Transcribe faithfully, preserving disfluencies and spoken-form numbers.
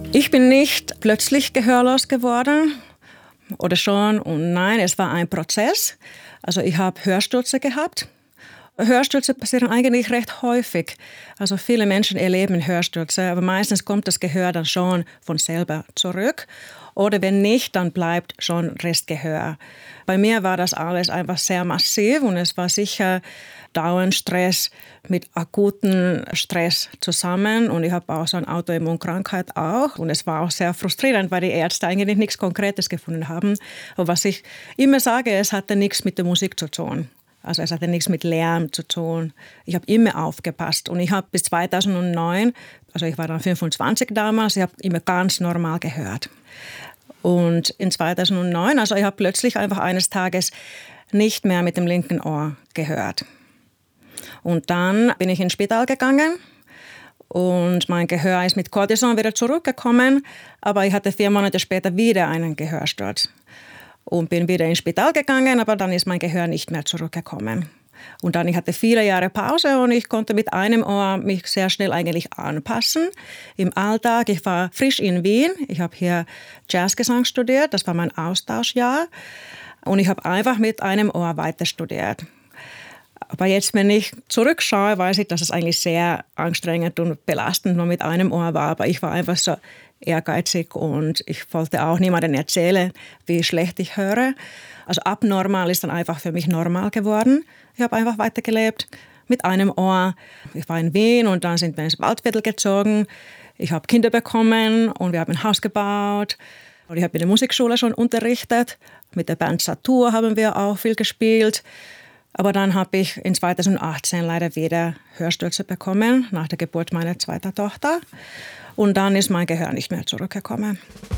Ich bin nicht plötzlich gehörlos geworden oder schon und nein, es war ein Prozess. Also ich habe Hörstürze gehabt. Hörstürze passieren eigentlich recht häufig. Also viele Menschen erleben Hörstürze, aber meistens kommt das Gehör dann schon von selber zurück. Oder wenn nicht, dann bleibt schon Restgehör. Bei mir war das alles einfach sehr massiv und es war sicher dauernd Stress mit akuten Stress zusammen. Und ich habe auch so eine Autoimmunkrankheit auch. Und es war auch sehr frustrierend, weil die Ärzte eigentlich nichts Konkretes gefunden haben. Aber was ich immer sage, es hatte nichts mit der Musik zu tun. Also es hatte nichts mit Lärm zu tun. Ich habe immer aufgepasst und ich habe bis zweitausendneun, also ich war dann fünfundzwanzig damals, ich habe immer ganz normal gehört. Und in zweitausendneun, also ich habe plötzlich einfach eines Tages nicht mehr mit dem linken Ohr gehört. Und dann bin ich ins Spital gegangen und mein Gehör ist mit Cortison wieder zurückgekommen, aber ich hatte vier Monate später wieder einen Gehörsturz. Und bin wieder ins Spital gegangen, aber dann ist mein Gehör nicht mehr zurückgekommen. Und dann, ich hatte viele Jahre Pause und ich konnte mit einem Ohr mich sehr schnell eigentlich anpassen im Alltag. Ich war frisch in Wien, ich habe hier Jazzgesang studiert, das war mein Austauschjahr. Und ich habe einfach mit einem Ohr weiter studiert. Aber jetzt, wenn ich zurückschaue, weiß ich, dass es eigentlich sehr anstrengend und belastend nur mit einem Ohr war. Aber ich war einfach so ehrgeizig und ich wollte auch niemandem erzählen, wie schlecht ich höre. Also abnormal ist dann einfach für mich normal geworden. Ich habe einfach weitergelebt mit einem Ohr. Ich war in Wien und dann sind wir ins Waldviertel gezogen. Ich habe Kinder bekommen und wir haben ein Haus gebaut. Und ich habe in der Musikschule schon unterrichtet. Mit der Band Satur haben wir auch viel gespielt. Aber dann habe ich in zweitausendachtzehn leider wieder Hörstürze bekommen, nach der Geburt meiner zweiten Tochter. Und dann ist mein Gehör nicht mehr zurückgekommen.